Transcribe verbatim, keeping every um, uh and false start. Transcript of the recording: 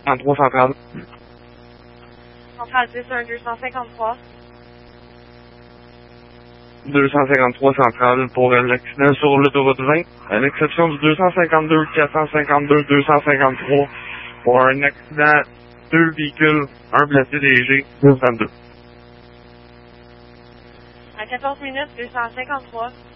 trente-trois centrale. Centrale dix un deux cent cinquante-trois. deux cent cinquante-trois centrale pour euh, l'accident sur l'autoroute vingt, à l'exception du deux cent cinquante-deux, quatre cent cinquante-deux, deux cent cinquante-trois, pour un accident, deux véhicules, un placé léger, deux cent deux. À quatorze minutes, deux cent cinquante-trois.